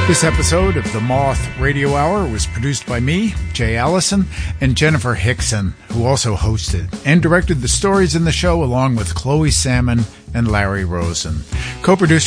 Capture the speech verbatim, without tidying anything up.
This episode of the Moth Radio Hour was produced by me, Jay Allison, and Jennifer Hickson, who also hosted and directed the stories in the show along with Chloe Salmon and Larry Rosen. Co-producer